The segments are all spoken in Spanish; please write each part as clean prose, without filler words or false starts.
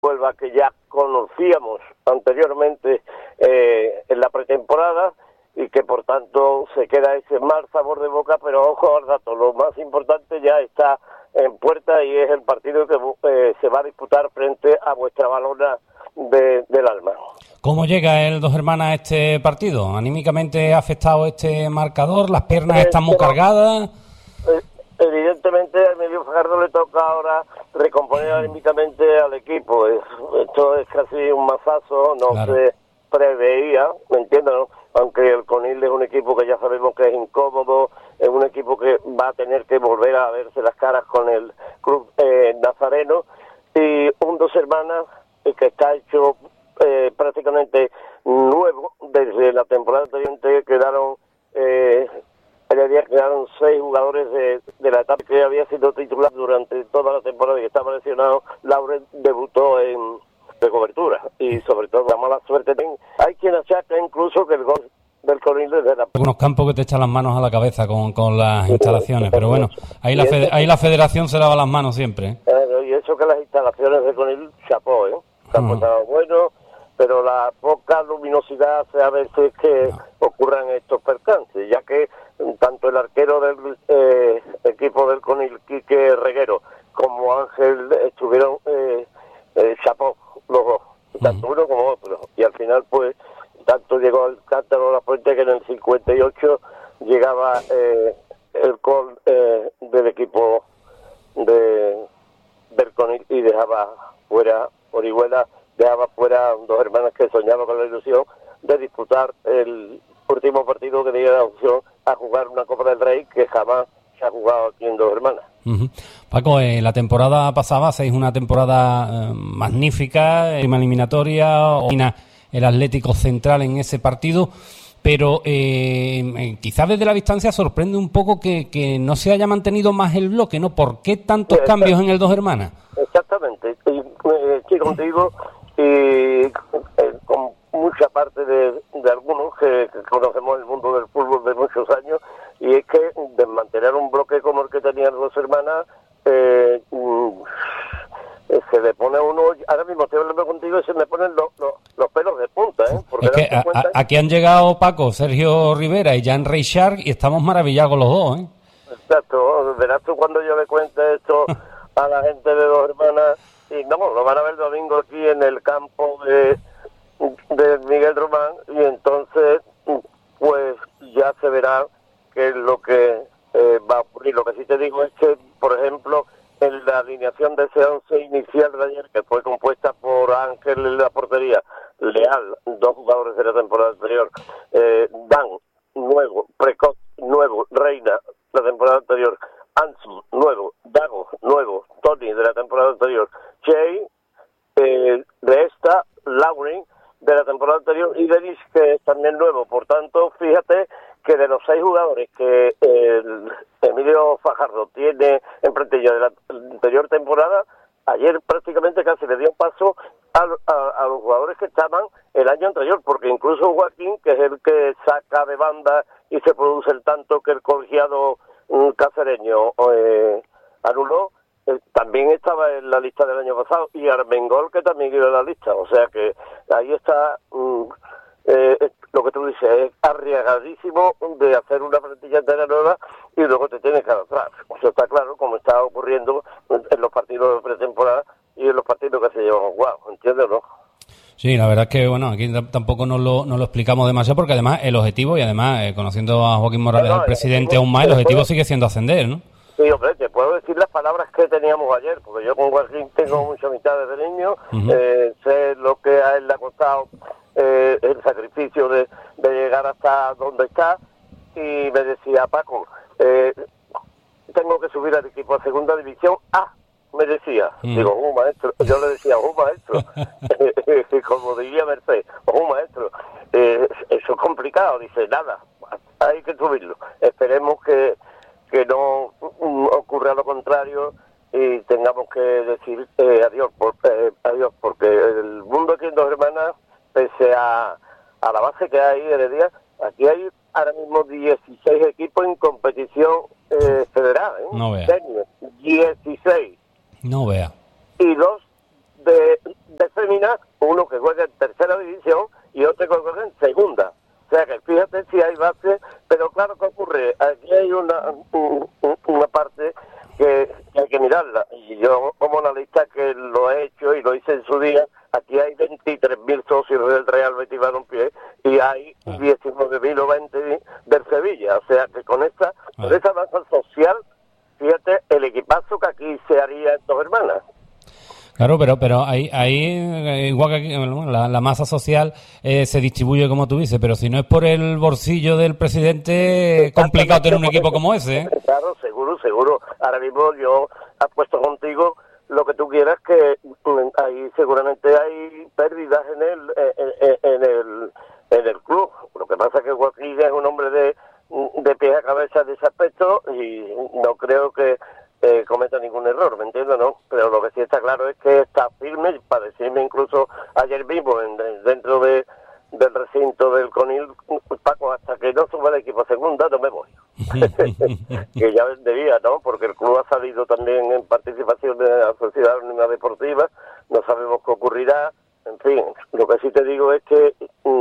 Huelva que ya conocíamos anteriormente en la pretemporada y que por tanto se queda ese mal sabor de boca, pero ojo al dato, lo más importante ya está en puerta y es el partido que se va a disputar frente a vuestra Balona del Alma. ¿Cómo llega el Dos Hermanas a este partido? ¿Anímicamente ha afectado este marcador? ¿Las piernas están muy cargadas? Evidentemente a Emilio Fajardo le toca ahora recomponer anímicamente al equipo. Esto es casi un mazazo, no claro. Se preveía, ¿me entiendes? ¿No? Aunque el Conil es un equipo que ya sabemos que es incómodo, es un equipo que va a tener que volver a verse las caras con el club nazareno, y un Dos Hermanas que está hecho prácticamente nuevo. Desde la temporada anterior quedaron 6 jugadores de la etapa que había sido titular durante toda la temporada y que estaba lesionado. Lauren debutó de cobertura y sobre todo la mala suerte. Hay quien achaca incluso que el gol del Conil desde la... Algunos campos que te echan las manos a la cabeza con las instalaciones, pero bueno, ahí la federación se lava las manos siempre. Y eso que las instalaciones de Conil, chapó, campo estaba bueno, pero la poca luminosidad hace a veces que ocurran estos percances, ya que tanto el arquero del equipo del Conil, Quique Reguero, como Ángel estuvieron chapó los dos, tanto uno como otro, y al final pues tanto llegó el cántaro a la fuente que en el 58 llegaba el gol del equipo del Conil y dejaba fuera Orihuela, dejaba fuera Dos Hermanas que soñaba con la ilusión de disputar el último partido que tenía la opción a jugar una Copa del Rey que jamás se ha jugado aquí en Dos Hermanas. Paco, la temporada pasada hacéis una temporada magnífica, eliminatoria, el Atlético Central en ese partido, pero quizás desde la distancia sorprende un poco que no se haya mantenido más el bloque, ¿no? ¿Por qué tantos cambios en el Dos Hermanas? Exactamente, estoy contigo y con mucha parte de algunos que conocemos el mundo del fútbol de muchos años, y es que desmantelar un bloque como el que tenían Dos Hermanas se le pone a uno, ahora mismo estoy hablando contigo y se me ponen los pelos de punta, porque es que aquí han llegado Paco, Sergio Rivera y Jan Reixac y estamos maravillados los dos, Exacto, verás tú cuando yo le cuente esto a la gente de Dos Hermanas, y no, lo van a ver domingo aquí en el campo de Miguel Román, y entonces pues ya se verá qué es lo que va a ocurrir. Lo que sí te digo es que, por ejemplo, en la alineación de ese 11 inicial de ayer, que fue compuesta por Ángel en la portería, Leal, 2 jugadores de la temporada anterior, Dan, nuevo, Precoz, nuevo, Reina, la temporada anterior, Ansu, nuevo, Dago, nuevo, Tony, de la temporada anterior, Che, de esta, Lauren, de la temporada anterior, y Denis, que es también nuevo. Por tanto, fíjate que de los 6 jugadores que Emilio Fajardo tiene en plantilla de la anterior temporada, ayer prácticamente casi le dio paso a los jugadores que estaban el año anterior, porque incluso Joaquín, que es el que saca de banda y se produce el tanto que el colegiado cacereño anuló, también estaba en la lista del año pasado, y Armengol, que también iba en la lista. O sea que ahí está lo que tú dices, es arriesgadísimo de hacer una plantilla entera nueva y luego te tienes que adaptar. Eso está claro, como está ocurriendo en los partidos de pretemporada y en los partidos que se llevan jugados, ¿entiendes, no? Sí, la verdad es que, bueno, aquí tampoco nos lo explicamos demasiado, porque además el objetivo, y además conociendo a Joaquín Morales, el presidente aún más, el objetivo sigue siendo ascender, ¿no? Sí, hombre, te puedo decir las palabras que teníamos ayer, porque yo con Joaquín tengo mucha amistad desde niño, sé lo que a él le ha costado el sacrificio de llegar hasta donde está, y me decía, Paco, tengo que subir al equipo a segunda división A, me decía. Digo, maestro, yo le decía, maestro, como diría Mercedes, maestro, eso es complicado. Dice, nada, hay que subirlo, esperemos que no ocurra lo contrario y tengamos que decir adiós, porque el mundo aquí en Dos Hermanas, pese a la base que hay en día, aquí hay ahora mismo 16 equipos en competición federal, No vea. 16. No vea. Y 2 de féminas, uno que juega en tercera división y otro que juega en segunda. O sea que fíjate si hay base, pero claro, ¿qué ocurre? Aquí hay una parte que hay que mirarla. Y yo, como analista que lo he hecho y lo hice en su día, aquí hay 23.000 socios del Real Betis Balompié y hay 19.000 o 20 del Sevilla. O sea que con esa base social, fíjate el equipazo que aquí se haría en Dos Hermanas. Claro, pero ahí igual que aquí, la masa social se distribuye como tú dices, pero si no es por el bolsillo del presidente, es complicado tener un equipo como ese, ¿eh? Claro, seguro. Ahora mismo yo apuesto contigo lo que tú quieras, que ahí seguramente hay pérdidas en el club. Lo que pasa es que Joaquín es un hombre de pies a cabeza de ese aspecto y no creo que cometa ningún error, ¿me entiendes? ¿No? Pero lo que sí está claro es que está firme, para decirme incluso ayer mismo dentro del recinto del Conil, Paco, hasta que no suba el equipo a segunda no me voy. Que ya vendría, ¿no? Porque el club ha salido también en participación de la Sociedad Anónima Deportiva, no sabemos qué ocurrirá, en fin, lo que sí te digo es que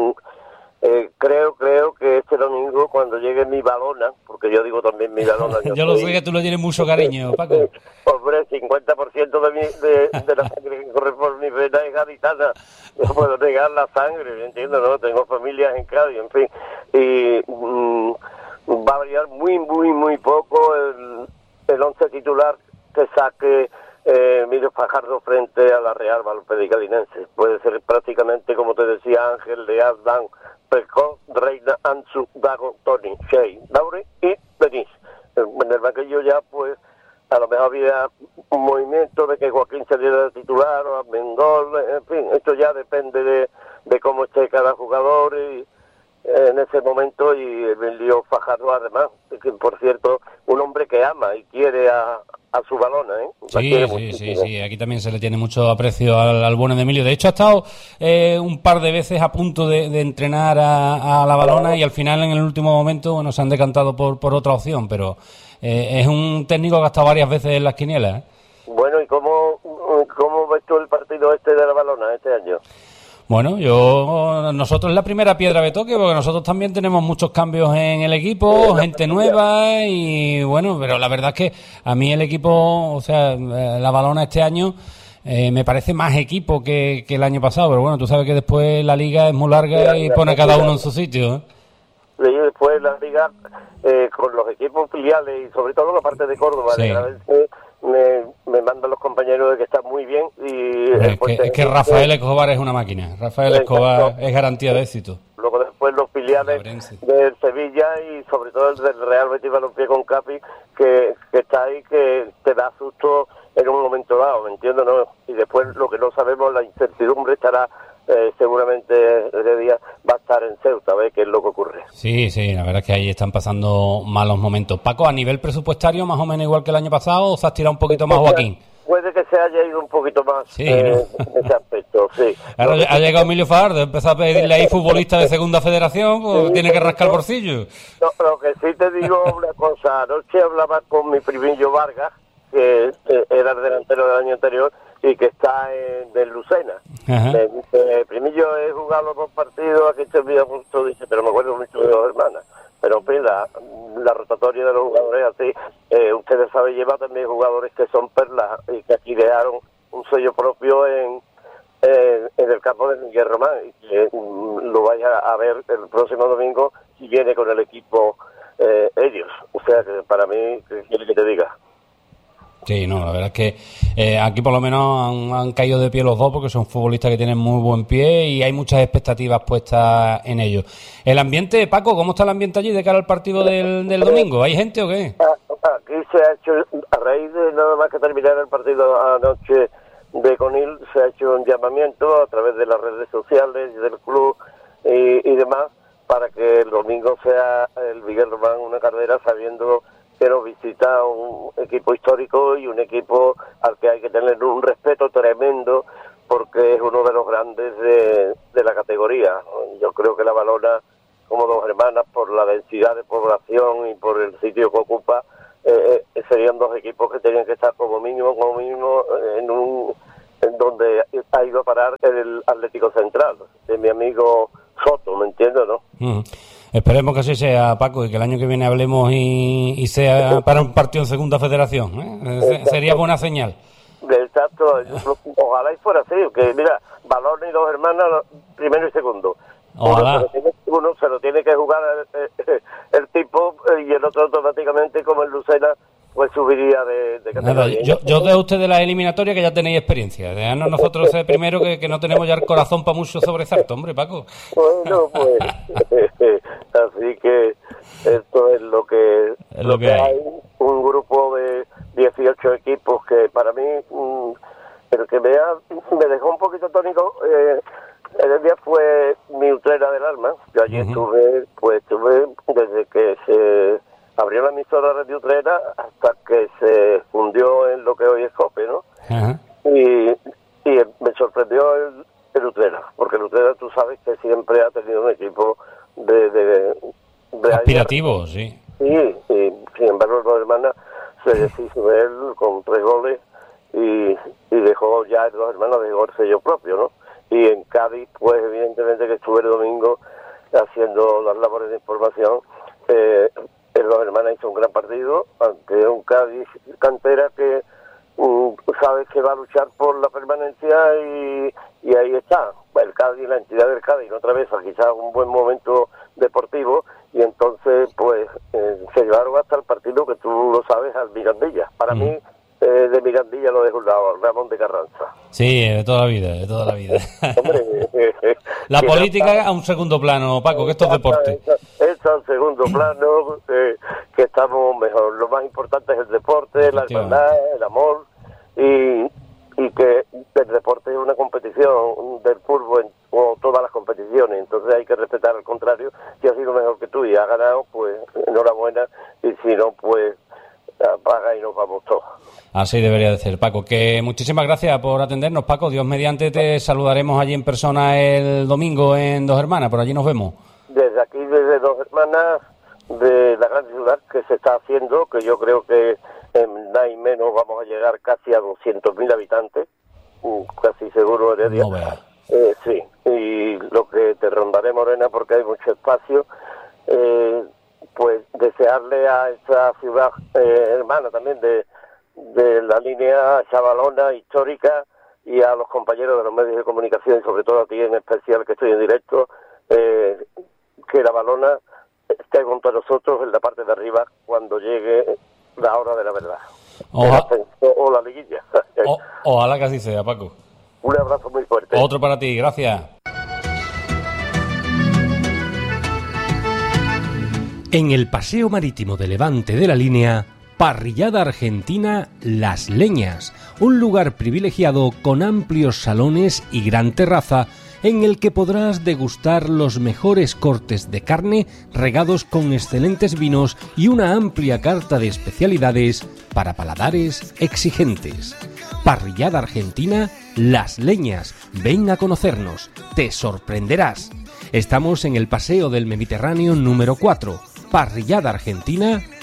creo que este domingo, cuando llegue mi balona, porque yo digo también mi balona... Yo lo sé que tú lo tienes mucho cariño, Paco. Hombre, 50% de la sangre que corre por mi vena es gaditana. No puedo negar la sangre, ¿me entiendes? ¿No? Tengo familias en Cádiz, en fin. Y va a variar muy poco el once titular que saque Emilio Fajardo frente a la Real Balompié Cadinense. Puede ser prácticamente, como te decía Ángel, Leaz, Dan, Pecón, Reina, Ansu, Dago, Tony, Shea, Daure y Denis. En el banquillo ya, pues, a lo mejor había un movimiento de que Joaquín saliera de titular o a Mengol, en fin, esto ya depende de cómo esté cada jugador y en ese momento, y Emilio Fajardo además, que por cierto, un hombre que ama y quiere a su balona, ¿eh? Sí, aquí también se le tiene mucho aprecio al bueno de Emilio. De hecho, ha estado un par de veces a punto de entrenar a la balona y al final, en el último momento, bueno, se han decantado por otra opción, pero es un técnico que ha estado varias veces en las quinielas, ¿eh? Bueno, ¿y cómo ves tú el partido este de la balona este año? Bueno, nosotros es la primera piedra de toque, porque nosotros también tenemos muchos cambios en el equipo, gente nueva y bueno, pero la verdad es que a mí el equipo, o sea, la balona este año me parece más equipo que el año pasado, pero bueno, tú sabes que después la liga es muy larga y pone a cada uno en su sitio, ¿eh? Y después la liga con los equipos filiales y sobre todo la parte de Córdoba, sí. Me mandan los compañeros de que está muy bien y es que Rafael Escobar es una máquina. Rafael Escobar es garantía de éxito. Luego después los filiales del Sevilla y sobre todo el del Real Betis Balompié con Capi, que está ahí, que te da susto en un momento dado, ¿me entiendes? ¿No? Y después lo que no sabemos, la incertidumbre estará seguramente ese día va a estar en Ceuta, ¿ves? ¿Qué es lo que ocurre? Sí, la verdad es que ahí están pasando malos momentos. Paco, a nivel presupuestario, más o menos igual que el año pasado, ¿o se has tirado un poquito más, Joaquín? Puede que se haya ido un poquito más en ese aspecto, sí. Ahora ha llegado Emilio Fajardo, empezó a pedirle ahí futbolista de segunda federación, pues tiene que rascar el bolsillo. No, pero que sí te digo una cosa, anoche hablaba con mi primillo Vargas, que era el delantero del año anterior, y que está en Lucena. Primillo he jugado los 2 partidos, aquí estoy muy a gusto, dice, pero me acuerdo mucho de Dos Hermanas. Pero pues la rotatoria de los jugadores así, ustedes saben, lleva también jugadores que son perlas y que aquí dejaron un sello propio en el campo de Miguel Román, y que lo vaya a ver el próximo domingo si viene con el equipo ellos. O sea que para mí, ¿qué quiere que te diga? Sí, no, la verdad es que aquí por lo menos han caído de pie los dos, porque son futbolistas que tienen muy buen pie y hay muchas expectativas puestas en ellos. El ambiente, Paco, ¿cómo está el ambiente allí de cara al partido del domingo? ¿Hay gente o qué? Aquí se ha hecho, a raíz de nada más que terminar el partido anoche de Conil, se ha hecho un llamamiento a través de las redes sociales del club y demás, para que el domingo sea el Miguel Román una carrera, sabiendo que nos visita un equipo histórico y un equipo al que hay que tener un respeto tremendo, porque es uno de los grandes de la categoría. Yo creo que la balona, como Dos Hermanas, por la densidad de población y por el sitio que ocupa, serían dos equipos que tenían que estar como mínimo donde ha ido a parar el Atlético Central, de mi amigo Soto, ¿me entiendes, no? Esperemos que así sea, Paco, y que el año que viene hablemos y sea para un partido en Segunda Federación, ¿eh? Sería buena señal. Exacto, ojalá y fuera así, que mira, Balón y Dos Hermanas, primero y segundo. Ojalá. Uno se lo tiene que jugar el tipo y el otro automáticamente, como el Lucena, pues subiría de categoría. Yo de ustedes las eliminatorias que ya tenéis experiencia. Déjanos nosotros ser primero que no tenemos ya el corazón para mucho sobresalto, hombre, Paco. Bueno, pues así que esto es lo que hay. Un grupo de 18 equipos que para mí, el que me dejó un poquito tónico, el día fue mi Utrera del alma. Yo allí estuve desde que se abrió la emisora Radio Utrera hasta que se fundió en lo que hoy es COPE, ¿no? Y me sorprendió el Utrera, porque el Utrera, tú sabes que siempre ha tenido un equipo de aspirativo, sí. Sí, y sin embargo, Dos Hermanas se deshizo de él con 3 goles y dejó ya el Dos Hermanas, dejó el sello propio, ¿no? Y en Cádiz, pues evidentemente que estuve el domingo haciendo las labores de información. El Dos Hermanas hizo un gran partido ante un Cádiz cantera que sabes que va a luchar por la permanencia y ahí está. El Cádiz, la entidad del Cádiz, otra vez quizás un buen momento deportivo y entonces pues se llevaron hasta el partido que tú lo sabes al Mirandilla. Para mí de Mirandilla lo dejo un lado, Ramón de Carranza. Sí, de toda la vida. Hombre, la política a un segundo plano, Paco, que esto es deporte. Está en segundo plano, que estamos mejor. Lo más importante es el deporte, la hermandad, el amor y que el deporte es una competición del fútbol o todas las competiciones, entonces hay que respetar al contrario. Si ha sido mejor que tú y ha ganado, pues enhorabuena, y si no, pues apaga y nos vamos todos. Así debería de ser, Paco. Que muchísimas gracias por atendernos, Paco. Dios mediante te saludaremos allí en persona el domingo en Dos Hermanas, por allí nos vemos. Desde aquí, desde Dos Hermanas, de la gran ciudad que se está haciendo, que yo creo que en nada y menos vamos a llegar casi a 200.000 habitantes, casi seguro, Heredia. No veas. Sí, y lo que te rondaré, Morena, porque hay mucho espacio, pues desearle a esa ciudad hermana también de la línea chavalona histórica y a los compañeros de los medios de comunicación y sobre todo a ti en especial que estoy en directo, que la balona esté junto a nosotros en la parte de arriba cuando llegue la hora de la verdad. O la liguilla. Ojalá que así sea, Paco. Un abrazo muy fuerte. Otro para ti, gracias. En el paseo marítimo de Levante de la Línea, parrillada argentina Las Leñas, un lugar privilegiado con amplios salones y gran terraza en el que podrás degustar los mejores cortes de carne regados con excelentes vinos y una amplia carta de especialidades para paladares exigentes. Parrillada argentina Las Leñas, ven a conocernos, te sorprenderás. Estamos en el Paseo del Mediterráneo número 4, Parrillada argentina